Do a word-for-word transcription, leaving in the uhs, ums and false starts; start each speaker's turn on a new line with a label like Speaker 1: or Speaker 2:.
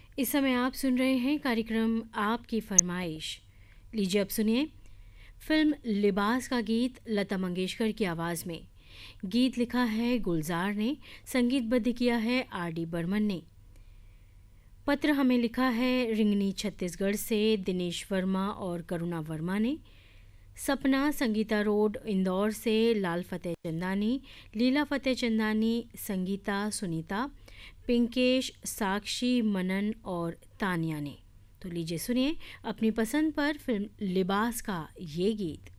Speaker 1: इस समय आप सुन रहे हैं कार्यक्रम आपकी फरमाइश। लीजिए अब सुनिए फिल्म लिबास का गीत लता मंगेशकर की आवाज़ में। गीत लिखा है गुलजार ने, संगीतबद्ध किया है आर डी बर्मन ने। पत्र हमें लिखा है रिंगनी छत्तीसगढ़ से दिनेश वर्मा और करुणा वर्मा ने। सपना संगीता रोड इंदौर से लाल फतेह चंदानी, लीला फतेह चंदानी, संगीता, सुनीता, पिंकेश, साक्षी, मनन और तानिया ने। तो लीजिए सुनिए अपनी पसंद पर फिल्म लिबास का ये गीत।